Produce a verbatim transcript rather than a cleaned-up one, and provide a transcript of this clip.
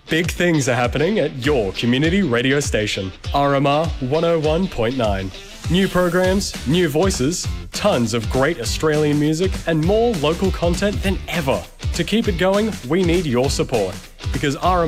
Big things are happening at your community radio station, R M R one oh one point nine. New programs, new voices, tons of great Australian music and more local content than ever. To keep it going, we need your support because R M R